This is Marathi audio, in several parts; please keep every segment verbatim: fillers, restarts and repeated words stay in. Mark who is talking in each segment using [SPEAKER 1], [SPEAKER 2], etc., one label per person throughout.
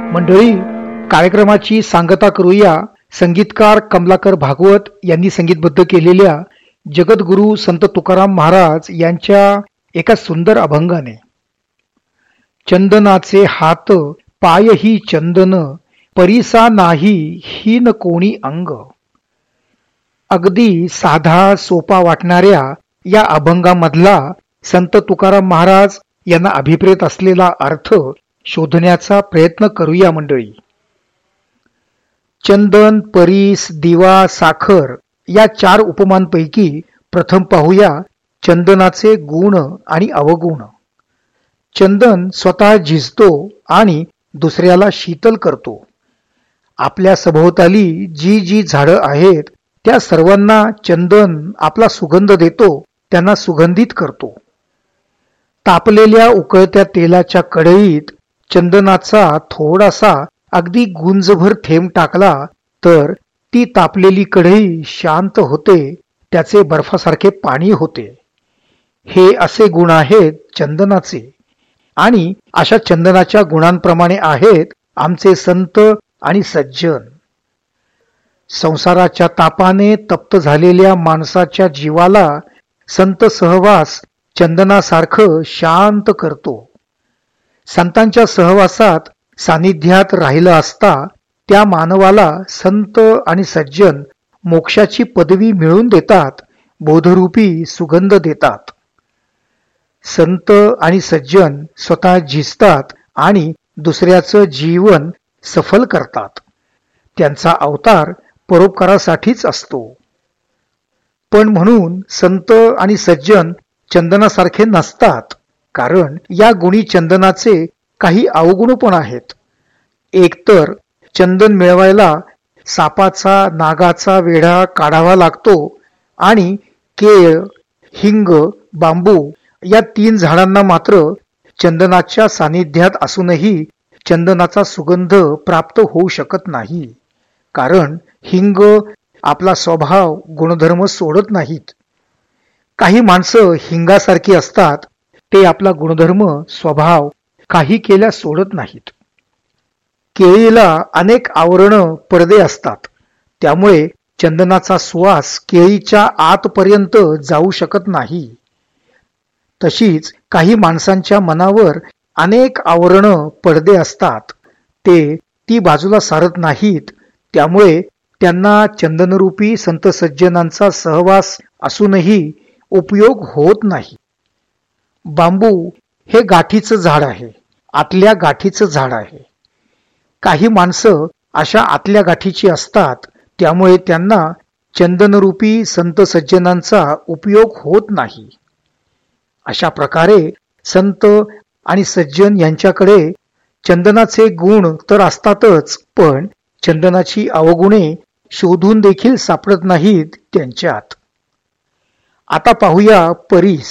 [SPEAKER 1] मंडळी, कार्यक्रमाची सांगता करूया संगीतकार कमलाकर भागवत यांनी संगीतबद्ध केलेल्या जगद्गुरु संत तुकाराम महाराज यांच्या एका सुंदर अभंगाने. चंदनाचे हात पायही चंदन, परिसा नाही हीन कोणी अंग. अगदी साधा सोपा वाटणाऱ्या या अभंगामधला संत तुकाराम महाराज यांना अभिप्रेत असलेला अर्थ शोधण्याचा प्रयत्न करूया मंडळी. चंदन, परीस, दिवा, साखर या चार उपमांपैकी प्रथम पाहूया चंदनाचे गुण आणि अवगुण. चंदन स्वतः झिजतो आणि दुसऱ्याला शीतल करतो. आपल्या सभोवताली जी जी झाडं आहेत त्या सर्वांना चंदन आपला सुगंध देतो, त्यांना सुगंधित करतो. तापलेल्या उकळत्या तेलाच्या कढईत चंदनाचा थोडासा अगदी गुंजभर थेंब टाकला तर ती तापलेली कढई शांत होते, त्याचे बर्फासारखे पाणी होते. हे असे गुण आहेत चंदनाचे. आणि अशा चंदनाच्या गुणांप्रमाणे आहेत आमचे संत आणि सज्जन. संसाराच्या तापाने तप्त झालेल्या माणसाच्या जीवाला संत सहवास चंदनासारखं शांत करतो. संतांच्या सहवासात सानिध्यात राहिलं असता त्या मानवाला संत आणि सज्जन मोक्षाची पदवी मिळवून देतात, बोधरूपी सुगंध देतात. संत आणि सज्जन स्वतः झिजतात आणि दुसऱ्याचं जीवन सफल करतात. त्यांचा अवतार परोपकारासाठीच असतो. पण म्हणून संत आणि सज्जन चंदनासारखे नसतात, कारण या गुणी चंदनाचे काही अवगुण पण आहेत. एकतर चंदन मिळवायला सापाचा, नागाचा वेढा काढावा लागतो आणि केळ, हिंग, बांबू या तीन झाडांना मात्र चंदनाच्या सानिध्यात असूनही चंदनाचा सुगंध प्राप्त होऊ शकत नाही, कारण हिंग आपला स्वभाव गुणधर्म सोडत नाहीत. काही माणसं हिंगासारखी असतात, ते आपला गुणधर्म स्वभाव काही केल्या सोडत नाहीत. केळीला अनेक आवरण पडदे असतात, त्यामुळे चंदनाचा सुवास केळीच्या आतपर्यंत जाऊ शकत नाही. तशीच काही माणसांच्या मनावर अनेक आवरण पडदे असतात, ते ती बाजूला सारत नाहीत, त्यामुळे त्यांना चंदनरूपी संत सज्जनांचा सहवास असूनही उपयोग होत नाही. बांबू हे गाठीचं झाड आहे, आतल्या गाठीचं झाड आहे. काही माणसं अशा आतल्या गाठीची असतात, त्यामुळे त्यांना चंदनरूपी संत सज्जनांचा उपयोग होत नाही. अशा प्रकारे संत आणि सज्जन यांच्याकडे चंदनाचे गुण तर असतातच, पण चंदनाची अवगुणे शोधून देखील सापडत नाहीत त्यांच्यात. आता पाहूया परीस.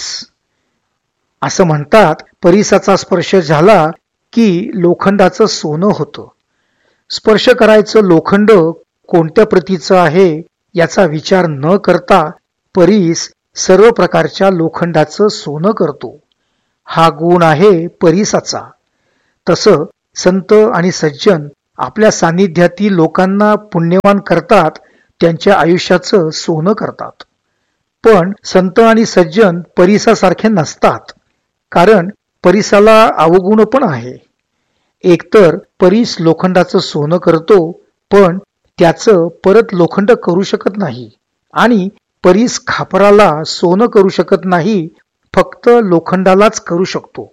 [SPEAKER 1] असं म्हणतात, परीसाचा स्पर्श झाला की लोखंडाचं सोनं होतं. स्पर्श करायचं लोखंड कोणत्या प्रतीचं आहे याचा विचार न करता परीस सर्व प्रकारच्या लोखंडाचं सोनं करतो. हा गुण आहे परीसाचा. तसं संत आणि सज्जन आपल्या सानिध्यातील लोकांना पुण्यवान करतात, त्यांच्या आयुष्याचं सोनं करतात. पण संत आणि सज्जन परीसासारखे नसतात, कारण परीसाला अवगुण पण आहे. एकतर परीस लोखंडाचं सोनं करतो, पण त्याचं परत लोखंड करू शकत नाही, आणि परीस खापराला सोनं करू शकत नाही, फक्त लोखंडालाच करू शकतो.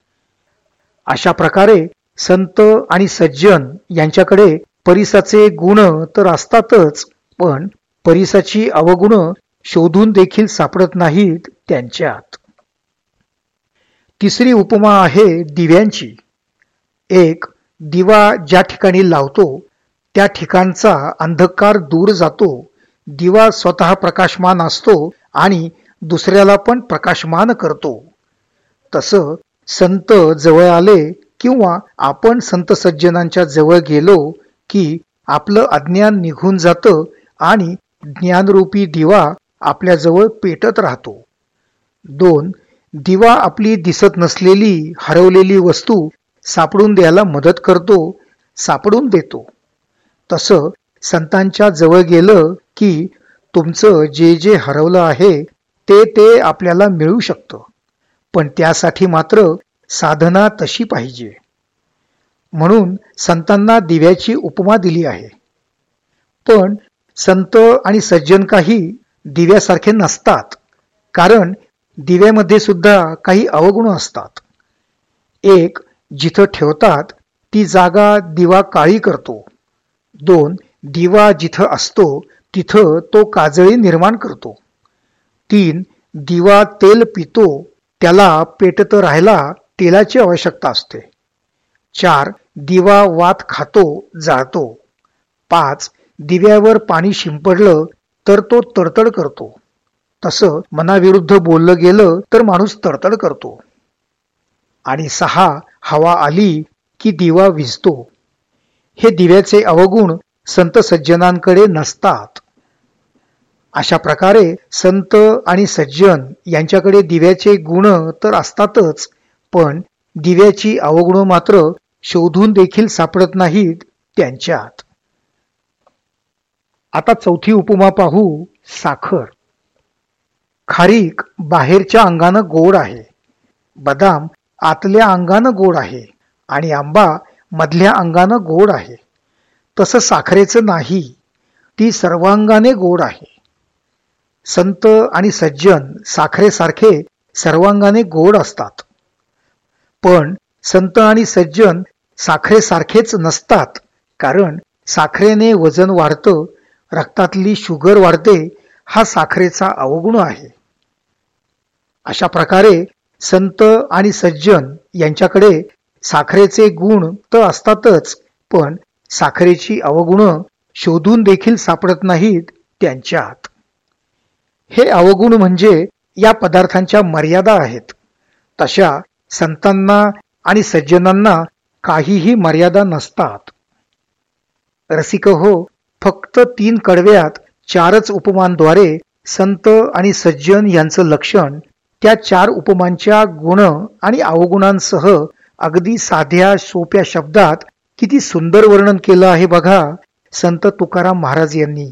[SPEAKER 1] अशा प्रकारे संत आणि सज्जन यांच्याकडे परीसाचे गुण तर असतातच, पण परीसाची अवगुण शोधून देखील सापडत नाहीत त्यांच्यात. तिसरी उपमा आहे दिव्यांची. एक दिवा ज्या ठिकाणी लावतो त्या ठिकाणचा अंधकार दूर जातो. दिवा स्वतः प्रकाशमान असतो आणि दुसऱ्याला पण प्रकाशमान करतो. तसं संत जवळ आले किंवा आपण संत सज्जनांच्या जवळ गेलो की आपलं अज्ञान निघून जातं आणि ज्ञानरूपी दिवा आपल्याजवळ पेटत राहतो. दोन दिवा आपली दिसत नसलेली हरवलेली वस्तू सापडून द्यायला मदत करतो, सापडून देतो. तसं संतांच्या जवळ गेलं की तुमचं जे जे हरवलं आहे ते ते आपल्याला मिळू शकतं, पण त्यासाठी मात्र साधना तशी पाहिजे. म्हणून संतांना दिव्याची उपमा दिली आहे. पण संत आणि सज्जन काही दिव्यासारखे नसतात, कारण दिव्यामध्ये सुद्धा काही अवगुण असतात. एक, जिथं ठेवतात ती जागा दिवा काळी करतो. दोन, दिवा जिथं असतो तिथं तो काजळी निर्माण करतो. तीन, दिवा तेल पितो, त्याला पेटत राहायला तेलाची आवश्यकता असते. चार, दिवा वात खातो, जाळतो. पाच, दिव्यावर पाणी शिंपडलं तर तो तडतड करतो. तसं मनाविरुद्ध बोललं गेलं तर माणूस तडतड करतो. आणि सहा, हवा आली की दिवा विझतो. हे दिव्याचे अवगुण संत सज्जनांकडे नसतात. अशा प्रकारे संत आणि सज्जन यांच्याकडे दिव्याचे गुण तर असतातच, पण दिव्याची अवगुण मात्र शोधून देखील सापडत नाहीत त्यांच्यात. आता चौथी उपमा पाहू, साखर. खारीक बाहेरच्या अंगानं गोड आहे, बदाम आतल्या अंगानं गोड आहे आणि आंबा मधल्या अंगानं गोड आहे. तसं साखरेचं नाही, ती सर्वांगाने गोड आहे. संत आणि सज्जन साखरेसारखे सर्वांगाने गोड असतात, पण संत आणि सज्जन साखरेसारखेच नसतात, कारण साखरेने वजन वाढतं, रक्तातली शुगर वाढते, हा साखरेचा अवगुण आहे. अशा प्रकारे संत आणि सज्जन यांच्याकडे साखरेचे गुण तर असतातच, पण साखरेची अवगुण शोधून देखील सापडत नाहीत त्यांच्यात. हे अवगुण म्हणजे या पदार्थांच्या मर्यादा आहेत. तशा संतांना आणि सज्जनांना काहीही मर्यादा नसतात. रसिक हो, फक्त तीन कडव्यात चारच उपमांद्वारे संत आणि सज्जन यांचं लक्षण त्या चार उपमांच्या गुण आणि अवगुणांसह अगदी साध्या सोप्या शब्दात किती सुंदर वर्णन केलं आहे बघा संत तुकाराम महाराज यांनी.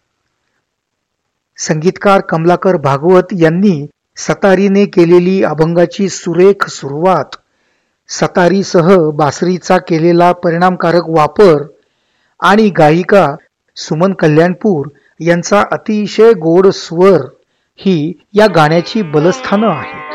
[SPEAKER 1] संगीतकार कमलाकर भागवत यांनी सतारीने केलेली अभंगाची सुरेख सुरुवात, सतारीसह बासरीचा केलेला परिणामकारक वापर आणि गायिका सुमन कल्याणपूर यांचा अतिशय गोड स्वर ही या गाण्याची बलस्थानं आहेत.